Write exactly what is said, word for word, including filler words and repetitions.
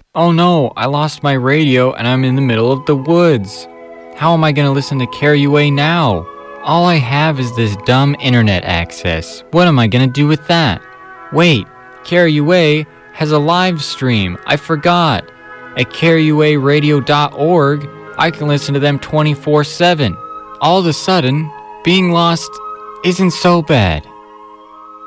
Oh no, I lost my radio and I'm in the middle of the woods. How am I going to listen to K R U A now? All I have is this dumb internet access. What am I going to do with that? Wait, K R U A has a live stream. I forgot. At K R U A radio dot org, I can listen to them twenty-four seven. All of a sudden, being lost isn't so bad.